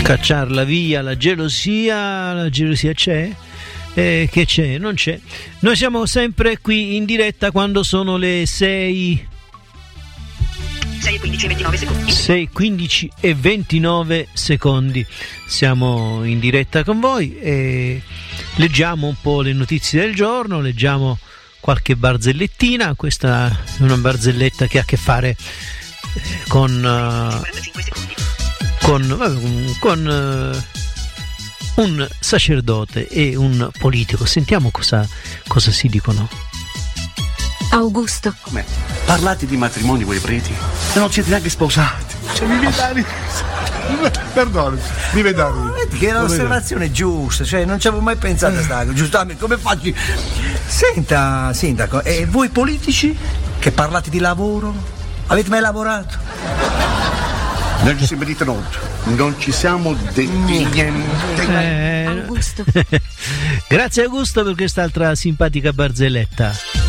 Cacciarla via la gelosia c'è? Che c'è? Non c'è. Noi siamo sempre qui in diretta quando sono le 6:15 e 29 secondi. Siamo in diretta con voi e leggiamo un po' le notizie del giorno, leggiamo qualche barzellettina. Questa è una barzelletta che ha a che fare con un sacerdote e un politico. Sentiamo cosa si dicono. Augusto. Come? Parlate di matrimoni voi preti? E non siete neanche sposati. Cioè, mi vedi? Perdoni, mi vedi? Che era l'osservazione giusta, cioè non ci avevo mai pensato a stare. Giustamente, come faccio? Senta, sindaco, e voi politici che parlate di lavoro? Avete mai lavorato? Non ci siamo detti non ci siamo detti niente. Augusto. Grazie Augusto per quest'altra simpatica barzelletta.